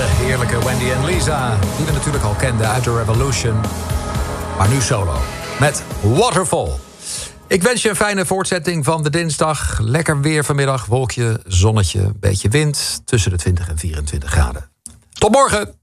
heerlijke Wendy en Lisa, die we natuurlijk al kenden uit The Revolution. Maar nu solo, met Waterfall. Ik wens je een fijne voortzetting van de dinsdag. Lekker weer vanmiddag, wolkje, zonnetje, beetje wind. Tussen de 20 en 24 graden. Tot morgen!